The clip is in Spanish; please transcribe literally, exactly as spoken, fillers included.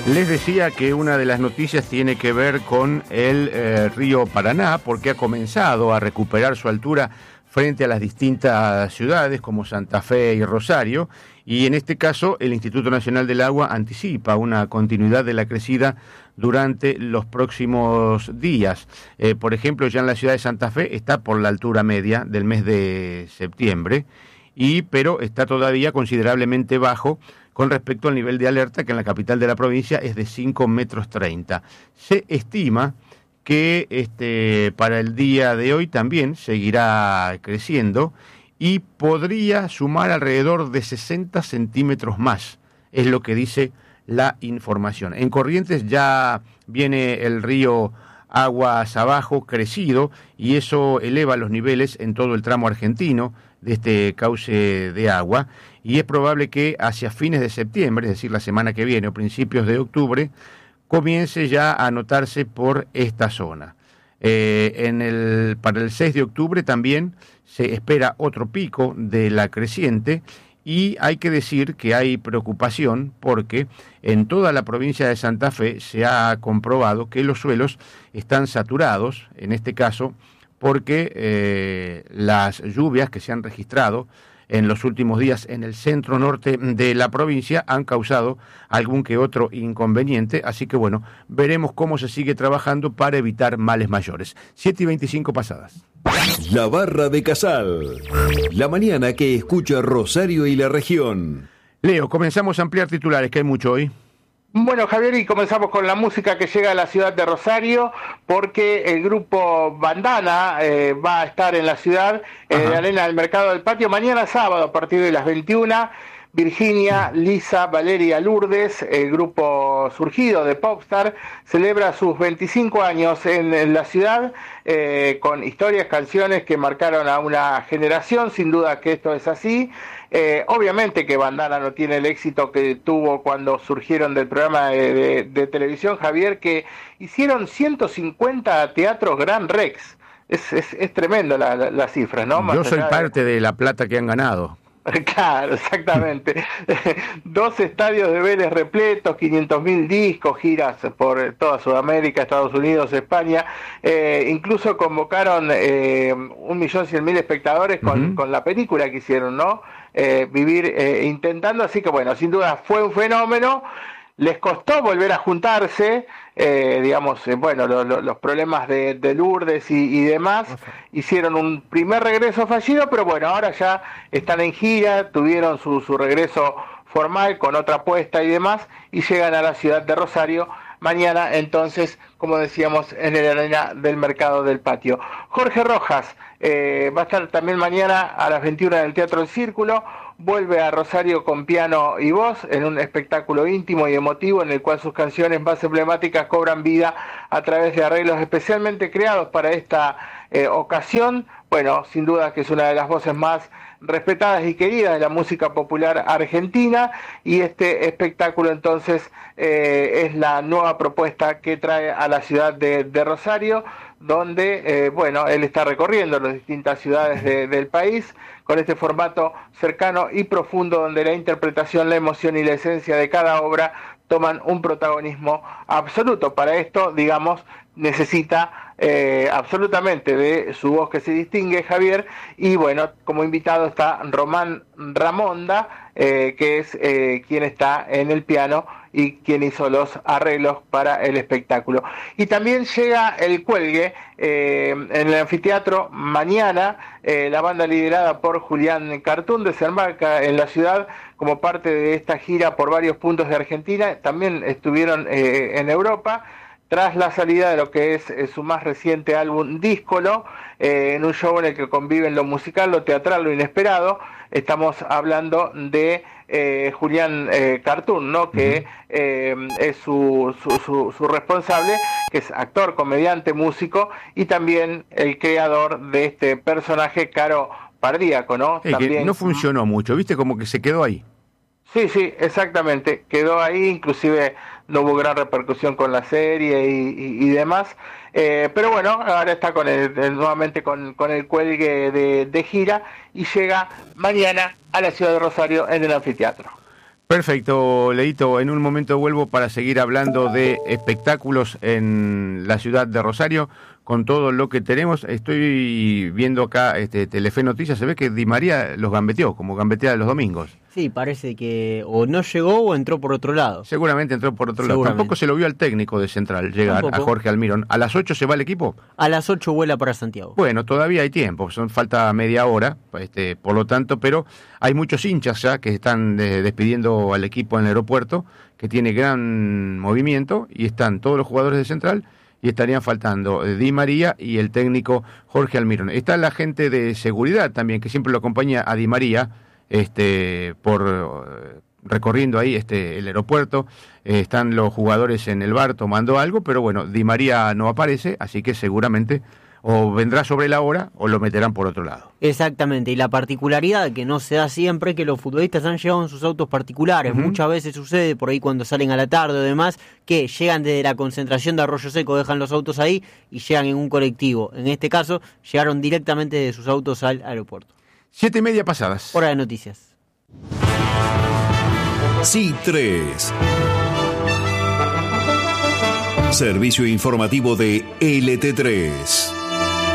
Les decía que una de las noticias tiene que ver con el eh, río Paraná, porque ha comenzado a recuperar su altura frente a las distintas ciudades como Santa Fe y Rosario, y en este caso el Instituto Nacional del Agua anticipa una continuidad de la crecida durante los próximos días. Eh, por ejemplo, ya en la ciudad de Santa Fe está por la altura media del mes de septiembre, y pero está todavía considerablemente bajo con respecto al nivel de alerta, que en la capital de la provincia es de cinco metros treinta. Se estima que este, para el día de hoy también seguirá creciendo y podría sumar alrededor de sesenta centímetros más, es lo que dice la información. En Corrientes ya viene el río aguas abajo crecido y eso eleva los niveles en todo el tramo argentino de este cauce de agua, y es probable que hacia fines de septiembre, es decir, la semana que viene o principios de octubre, comience ya a notarse por esta zona. Eh, en el, para el seis de octubre también se espera otro pico de la creciente, y hay que decir que hay preocupación porque en toda la provincia de Santa Fe se ha comprobado que los suelos están saturados, en este caso porque eh, las lluvias que se han registrado en los últimos días en el centro norte de la provincia han causado algún que otro inconveniente, así que bueno, veremos cómo se sigue trabajando para evitar males mayores. siete y veinticinco pasadas. La Barra de Casal, la mañana que escucha Rosario y la región. Leo, comenzamos a ampliar titulares, que hay mucho hoy. Bueno, Javier, y comenzamos con la música que llega a la ciudad de Rosario, porque el grupo Bandana eh, va a estar en la ciudad, en la arena del Mercado del Patio, mañana sábado a partir de las veintiuna. Virginia, Lisa, Valeria, Lourdes, el grupo surgido de Popstar, celebra sus veinticinco años en, en la ciudad, eh, con historias, canciones que marcaron a una generación, sin duda que esto es así. Eh, obviamente que Bandana no tiene el éxito que tuvo cuando surgieron del programa de, de, de televisión, Javier, que hicieron ciento cincuenta teatros Gran Rex. Es, es, es tremendo la, la, la cifra, ¿no? Más Yo soy parte de... de la plata que han ganado. Claro, exactamente. Dos estadios de Vélez repletos, quinientos mil discos, giras por toda Sudamérica, Estados Unidos, España. Eh, incluso convocaron eh, un millón cien mil espectadores con, uh-huh. con la película que hicieron, ¿no? Eh, vivir eh, intentando, así que bueno, sin duda fue un fenómeno. Les costó volver a juntarse, eh, digamos, eh, bueno, lo, lo, los problemas de, de Lourdes y, y demás, hicieron un primer regreso fallido, pero bueno, ahora ya están en gira, tuvieron su, su regreso formal con otra apuesta y demás, y llegan a la ciudad de Rosario mañana, entonces, como decíamos, en la arena del Mercado del Patio. Jorge Rojas eh, va a estar también mañana a las veintiuna en el Teatro El Círculo. Vuelve a Rosario con piano y voz en un espectáculo íntimo y emotivo en el cual sus canciones más emblemáticas cobran vida a través de arreglos especialmente creados para esta eh, ocasión. Bueno, sin duda que es una de las voces más respetadas y queridas de la música popular argentina, y este espectáculo entonces eh, es la nueva propuesta que trae a la ciudad de, de Rosario, donde, eh, bueno, él está recorriendo las distintas ciudades de, del país con este formato cercano y profundo, donde la interpretación, la emoción y la esencia de cada obra toman un protagonismo absoluto. Para esto, digamos, necesita eh, absolutamente de su voz que se distingue, Javier, y bueno, como invitado está Román Ramonda, eh, que es eh, quien está en el piano y quien hizo los arreglos para el espectáculo. Y también llega el Cuelgue eh, en el anfiteatro mañana. Eh, la banda liderada por Julián Cartoon desembarca en la ciudad como parte de esta gira por varios puntos de Argentina. También estuvieron eh, en Europa tras la salida de lo que es, es su más reciente álbum Díscolo, eh, en un show en el que conviven lo musical, lo teatral, lo inesperado. Estamos hablando de eh, Julián eh, Cartoon, ¿no? Que eh, es su, su, su, su responsable, que es actor, comediante, músico y también el creador de este personaje Caro Pardíaco, ¿no? Hey, también... que no funcionó mucho, ¿viste? Como que se quedó ahí. Sí, sí, exactamente. Quedó ahí, inclusive no hubo gran repercusión con la serie y, y, y demás. Eh, pero bueno, ahora está con el, el, nuevamente con, con el Cuelgue de, de gira y llega mañana a la ciudad de Rosario en el anfiteatro. Perfecto, Leito. En un momento vuelvo para seguir hablando de espectáculos en la ciudad de Rosario con todo lo que tenemos. Estoy viendo acá este, Telefe Noticias, se ve que Di María los gambeteó, como gambetea los domingos. Sí, parece que o no llegó o entró por otro lado. Seguramente entró por otro lado. Tampoco se lo vio al técnico de Central llegar, Tampoco. a Jorge Almirón. ¿A las ocho se va el equipo? A las ocho vuela para Santiago. Bueno, todavía hay tiempo, son falta media hora, este, por lo tanto, pero hay muchos hinchas ya que están eh, despidiendo al equipo en el aeropuerto, que tiene gran movimiento, y están todos los jugadores de Central, y estarían faltando Di María y el técnico Jorge Almirón. Está la gente de seguridad también, que siempre lo acompaña a Di María, este por recorriendo ahí este el aeropuerto. Eh, están los jugadores en el bar tomando algo, pero bueno, Di María no aparece, así que seguramente o vendrá sobre la hora o lo meterán por otro lado. Exactamente, y la particularidad que no se da siempre es que los futbolistas han llegado en sus autos particulares. Uh-huh. Muchas veces sucede por ahí cuando salen a la tarde o demás, que llegan desde la concentración de Arroyo Seco, dejan los autos ahí y llegan en un colectivo. En este caso, llegaron directamente de sus autos al aeropuerto. Siete y media pasadas. Hora de noticias. C tres. Servicio informativo de L T tres.